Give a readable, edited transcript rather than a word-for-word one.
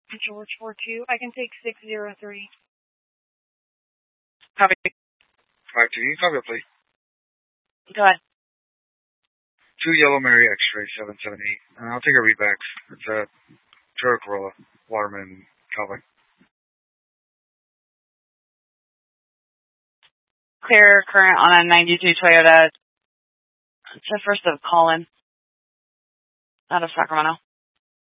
George 42. I can take 603. Copy. 5-2, copy, please. Go ahead. 2 Yellow Mary X-ray 778. I'll take a readback. It's a Toyota Corolla, Waterman, Cowboy. Clear current on a 92 Toyota. It's the first of Colin out of Sacramento.